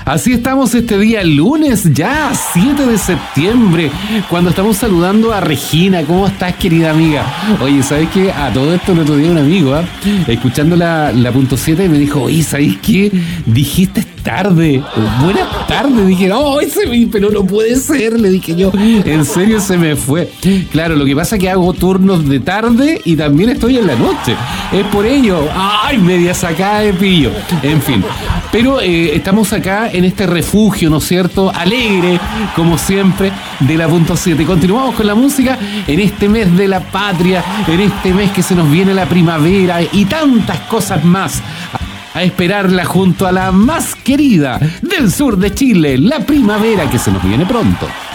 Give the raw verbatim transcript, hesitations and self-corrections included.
Así estamos este día lunes, ya siete de septiembre, cuando estamos saludando a Regina. ¿Cómo estás, querida amiga? Oye, ¿sabes qué? A todo esto el otro día un amigo, ¿eh? escuchando la, la punto siete, me dijo, oye, ¿sabes qué? Dijiste tarde, buenas tardes. Dije, no, ese, pero no puede ser, le dije yo, en serio se me fue. Claro, lo que pasa es que hago turnos de tarde y también estoy en la noche. Es por ello, ay, media sacada de pillo. En fin, pero eh, estamos acá en este refugio, ¿no es cierto? Alegre, como siempre, de la punto siete. Continuamos con la música en este mes de la patria, en este mes que se nos viene la primavera y tantas cosas más. A esperarla junto a la más querida del sur de Chile, la primavera que se nos viene pronto.